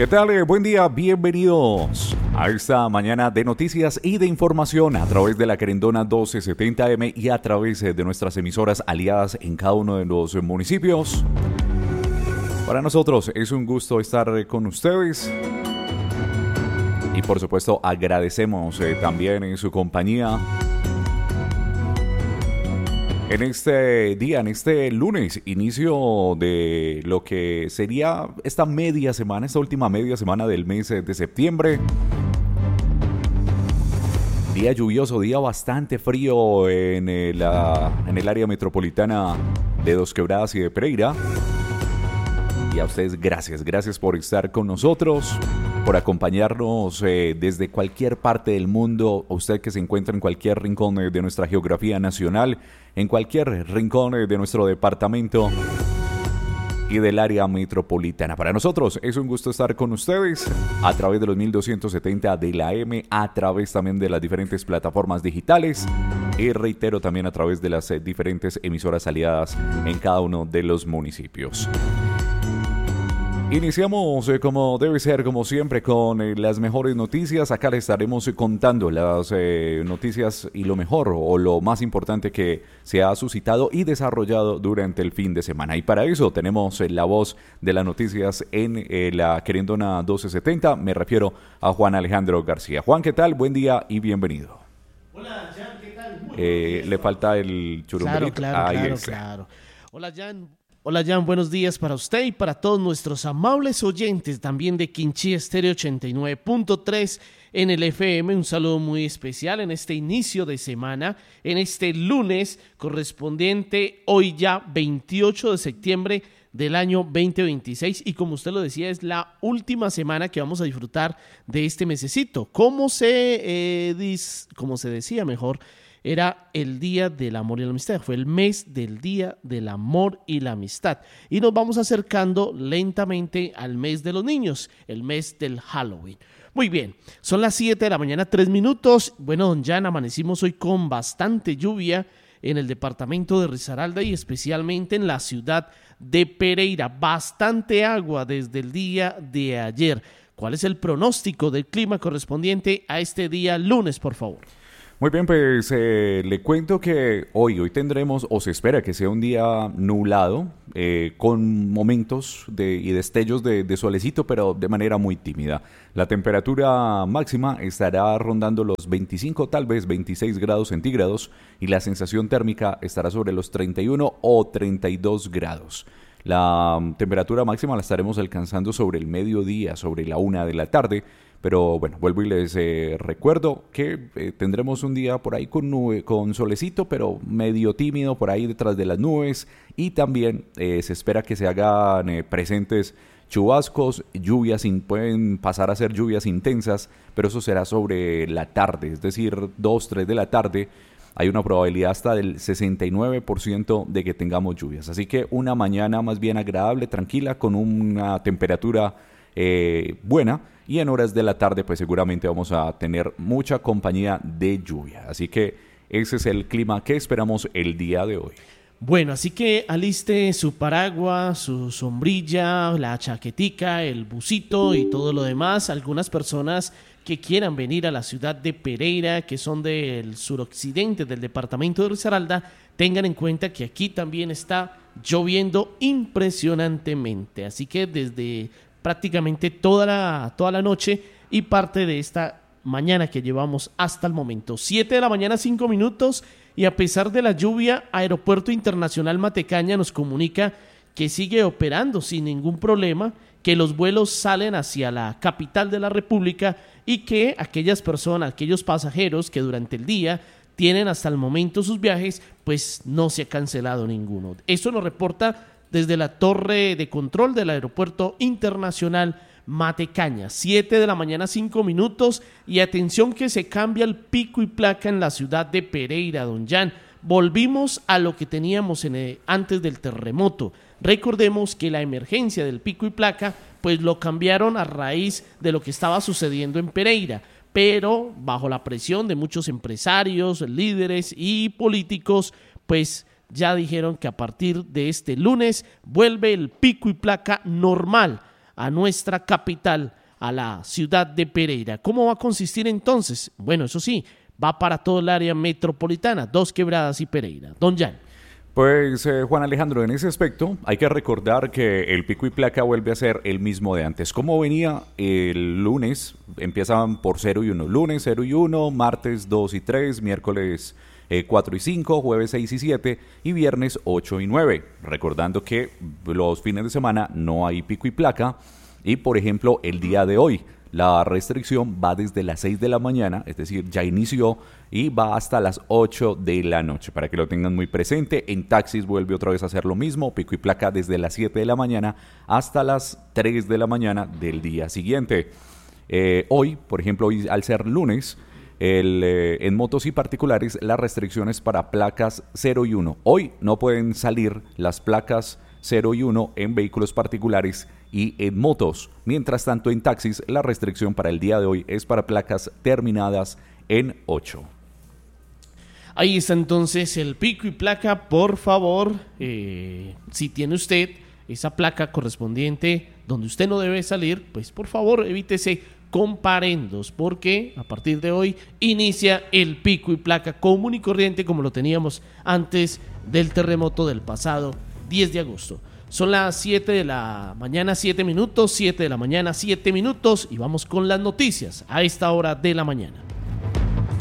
¿Qué tal? Buen día, bienvenidos a esta mañana de noticias y de información a través de la Querendona 1270M y a través de nuestras emisoras aliadas en cada uno de los municipios. Para nosotros es un gusto estar con ustedes y por supuesto agradecemos también en su compañía en este día, en este lunes, inicio de lo que sería esta última media semana del mes de septiembre. Día lluvioso, día bastante frío en el área metropolitana de Dos Quebradas y de Pereira. Y a ustedes gracias por estar con nosotros, por acompañarnos desde cualquier parte del mundo, a usted que se encuentra en cualquier rincón de nuestra geografía nacional, en cualquier rincón de nuestro departamento y del área metropolitana. Para nosotros es un gusto estar con ustedes a través de los 1270 de la M, a través también de las diferentes plataformas digitales y reitero también a través de las diferentes emisoras aliadas en cada uno de los municipios. Iniciamos como debe ser, como siempre, con las mejores noticias. Acá les estaremos contando las noticias y lo mejor o lo más importante que se ha suscitado y desarrollado durante el fin de semana. Y para eso tenemos la voz de las noticias en la Querendona 1270. Me refiero a Juan Alejandro García. Juan, ¿qué tal? Buen día y bienvenido. Hola, Jan, ¿qué tal? Le falta el churumberito. Claro. Hola Jan, buenos días para usted y para todos nuestros amables oyentes también de Quinchí Estéreo 89.3 en el FM. Un saludo muy especial en este inicio de semana, en este lunes correspondiente hoy ya 28 de septiembre del año 2026 y como usted lo decía es la última semana que vamos a disfrutar de este mesecito. Como se decía mejor, era el Día del Amor y la Amistad, fue el mes del Día del Amor y la Amistad. Y nos vamos acercando lentamente al mes de los niños, el mes del Halloween. Muy bien, son las 7 de la mañana, 3 minutos. Bueno, don Jan, amanecimos hoy con bastante lluvia en el departamento de Risaralda y especialmente en la ciudad de Pereira. Bastante agua desde el día de ayer. ¿Cuál es el pronóstico del clima correspondiente a este día lunes, por favor? Muy bien, pues le cuento que hoy tendremos, o se espera que sea un día nublado, con momentos y destellos de solecito, pero de manera muy tímida. La temperatura máxima estará rondando los 25, tal vez 26 grados centígrados, y la sensación térmica estará sobre los 31 o 32 grados. La temperatura máxima la estaremos alcanzando sobre el mediodía, sobre la 1 de la tarde, pero bueno, vuelvo y les recuerdo que tendremos un día por ahí con solecito, pero medio tímido por ahí detrás de las nubes y también se espera que se hagan presentes chubascos, pueden pasar a ser lluvias intensas, pero eso será sobre la tarde, es decir, 2, 3 de la tarde. Hay una probabilidad hasta del 69% de que tengamos lluvias. Así que una mañana más bien agradable, tranquila, con una temperatura buena. Y en horas de la tarde pues seguramente vamos a tener mucha compañía de lluvia. Así que ese es el clima que esperamos el día de hoy. Bueno, así que aliste su paraguas, su sombrilla, la chaquetica, el busito y todo lo demás. Algunas personas que quieran venir a la ciudad de Pereira, que son del suroccidente del departamento de Risaralda, tengan en cuenta que aquí también está lloviendo impresionantemente. Así que desde prácticamente toda la noche y parte de esta mañana que llevamos hasta el momento. 7 de la mañana, 5 minutos, y a pesar de la lluvia, Aeropuerto Internacional Matecaña nos comunica que sigue operando sin ningún problema, que los vuelos salen hacia la capital de la República y que aquellas personas, aquellos pasajeros que durante el día tienen hasta el momento sus viajes, pues no se ha cancelado ninguno. Eso nos reporta desde la torre de control del Aeropuerto Internacional Matecaña. 7 de la mañana, 5 minutos, y atención que se cambia el pico y placa en la ciudad de Pereira, don Jan. Volvimos a lo que teníamos antes del terremoto. Recordemos que la emergencia del pico y placa, pues lo cambiaron a raíz de lo que estaba sucediendo en Pereira, pero bajo la presión de muchos empresarios, líderes y políticos, pues ya dijeron que a partir de este lunes vuelve el pico y placa normal a nuestra capital, a la ciudad de Pereira. ¿Cómo va a consistir entonces? Bueno, eso sí, va para todo el área metropolitana, Dos Quebradas y Pereira. Don Jan. Pues Juan Alejandro, en ese aspecto hay que recordar que el pico y placa vuelve a ser el mismo de antes. Como venía el lunes, empiezan por 0 y 1. Lunes 0 y 1, martes 2 y 3, miércoles 4 y 5, jueves 6 y 7 y viernes 8 y 9. Recordando que los fines de semana no hay pico y placa y, por ejemplo, el día de hoy la restricción va desde las 6 de la mañana, es decir, ya inició y va hasta las 8 de la noche, para que lo tengan muy presente. En taxis vuelve otra vez a hacer lo mismo, pico y placa desde las 7 de la mañana hasta las 3 de la mañana del día siguiente. Hoy, por ejemplo, hoy, al ser lunes, en motos y particulares, las restricciones para placas 0 y 1. Hoy no pueden salir las placas 0 y 1 en vehículos particulares y en motos. Mientras tanto, en taxis, la restricción para el día de hoy es para placas terminadas en 8. Ahí está entonces el pico y placa. Por favor, si tiene usted esa placa correspondiente donde usted no debe salir, pues por favor evítese comparendos, porque a partir de hoy inicia el pico y placa común y corriente como lo teníamos antes del terremoto del pasado 10 de agosto. Son las 7 de la mañana, 7 minutos, 7 de la mañana, 7 minutos, y vamos con las noticias a esta hora de la mañana.